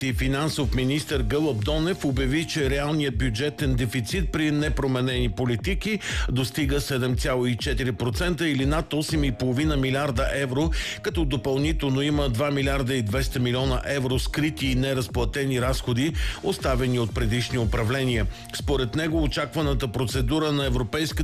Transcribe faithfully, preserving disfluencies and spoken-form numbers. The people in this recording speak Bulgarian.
И финансов министър Гълъб Донев обяви, че реалният бюджетен дефицит при непроменени политики достига седем цяло и четири процента или над осем и половина милиарда евро, като допълнително има два милиарда и двеста милиона евро скрити и неразплатени разходи, оставени от предишни управления. Според него очакваната процедура на Европейската